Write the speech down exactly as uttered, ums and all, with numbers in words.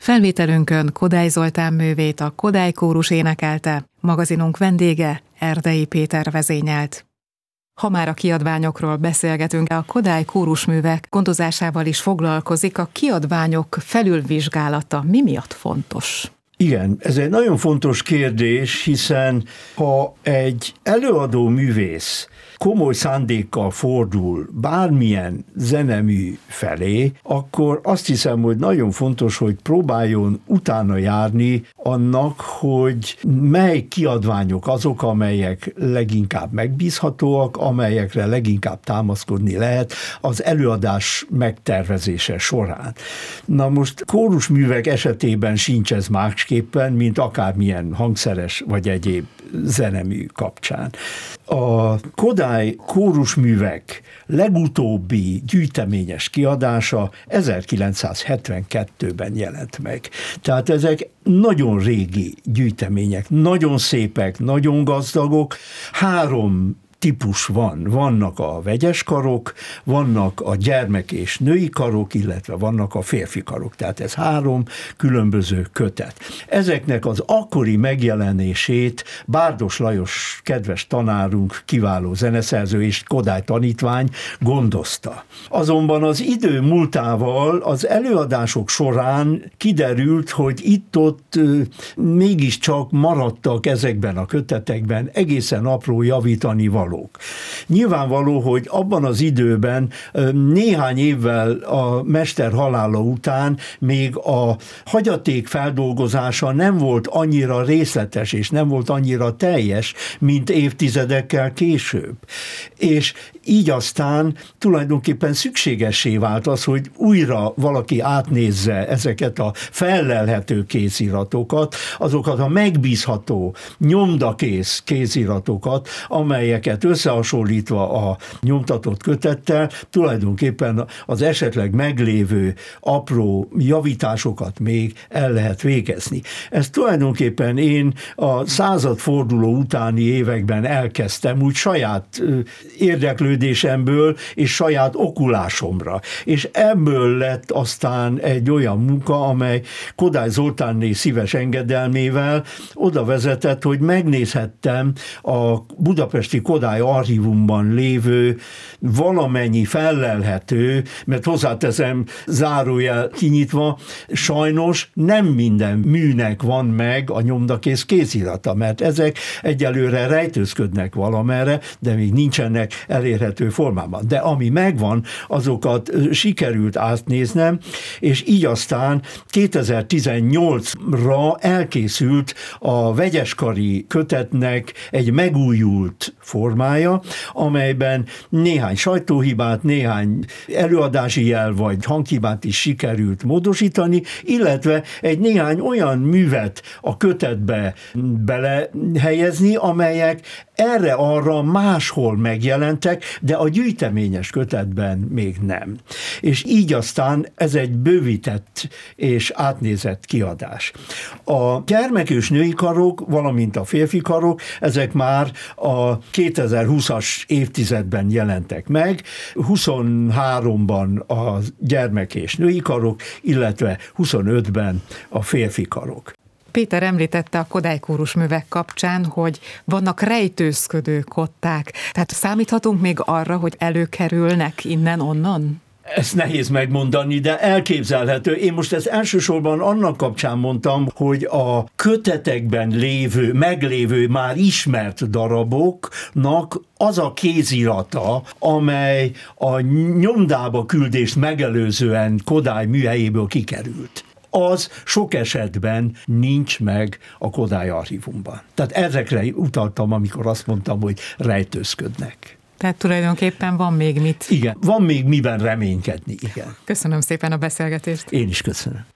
Felvételünkön Kodály Zoltán művét a Kodály Kórus énekelte, magazinunk vendége Erdei Péter vezényelt. Ha már a kiadványokról beszélgetünk, a Kodály Kórusművek gondozásával is foglalkozik, a kiadványok felülvizsgálata mi miatt fontos? Igen, ez egy nagyon fontos kérdés, hiszen ha egy előadó művész komoly szándékkal fordul bármilyen zenemű felé, akkor azt hiszem, hogy nagyon fontos, hogy próbáljon utána járni annak, hogy mely kiadványok azok, amelyek leginkább megbízhatóak, amelyekre leginkább támaszkodni lehet az előadás megtervezése során. Na most kórusművek esetében sincs ez másképpen, mint akármilyen hangszeres vagy egyéb zenemű kapcsán. A Kodály Kórusművek legutóbbi gyűjteményes kiadása ezerkilencszázhetvenkettőben jelent meg. Tehát ezek nagyon régi gyűjtemények, nagyon szépek, nagyon gazdagok, három típus van. Vannak a vegyes karok, vannak a gyermek és női karok, illetve vannak a férfi karok. Tehát ez három különböző kötet. Ezeknek az akkori megjelenését Bárdos Lajos kedves tanárunk, kiváló zeneszerző és Kodály tanítvány gondozta. Azonban az idő múltával az előadások során kiderült, hogy itt-ott mégiscsak maradtak ezekben a kötetekben egészen apró javítani való. Nyilvánvaló, hogy abban az időben néhány évvel a mester halála után még a hagyaték feldolgozása nem volt annyira részletes, és nem volt annyira teljes, mint évtizedekkel később. És így aztán tulajdonképpen szükségessé vált az, hogy újra valaki átnézze ezeket a fellelhető kéziratokat, azokat a megbízható, nyomdakész kéziratokat, amelyeket összehasonlítva a nyomtatott kötettel tulajdonképpen az esetleg meglévő apró javításokat még el lehet végezni. Ezt tulajdonképpen én a századforduló utáni években elkezdtem úgy saját érdeklődésemből és saját okulásomra. És ebből lett aztán egy olyan munka, amely Kodály Zoltánné szíves engedelmével oda vezetett, hogy megnézhettem a budapesti Kodály archívumban lévő valamennyi fellelhető, mert hozzáteszem zárójel kinyitva, sajnos nem minden műnek van meg a nyomdakész kézirata, mert ezek egyelőre rejtőzködnek valamerre, de még nincsenek elérhető formában. De ami megvan, azokat sikerült átnéznem, és így aztán kétezer-tizennyolcra elkészült a vegyeskari kötetnek egy megújult formája, amelyben néhány sajtóhibát, néhány előadási jel vagy hanghibát is sikerült módosítani, illetve egy néhány olyan művet a kötetbe belehelyezni, amelyek erre-arra máshol megjelentek, de a gyűjteményes kötetben még nem. És így aztán ez egy bővített és átnézett kiadás. A gyermek és női karok, valamint a férfi karok, ezek már a kétezer-húszas évtizedben jelentek meg, huszonháromban a gyermek és női karok, illetve huszonötben a férfi karok. Péter említette a Kodály Kórusművek kapcsán, hogy vannak rejtőzködő kották. Tehát számíthatunk még arra, hogy előkerülnek innen-onnan? Ezt nehéz megmondani, de elképzelhető. Én most ezt elsősorban annak kapcsán mondtam, hogy a kötetekben lévő, meglévő, már ismert daraboknak az a kézirata, amely a nyomdába küldést megelőzően Kodály műhelyéből kikerült, az sok esetben nincs meg a Kodály archívumban. Tehát ezekre utaltam, amikor azt mondtam, hogy rejtőzködnek. Tehát tulajdonképpen van még mit. Igen, van még miben reménykedni, igen. Köszönöm szépen a beszélgetést. Én is köszönöm.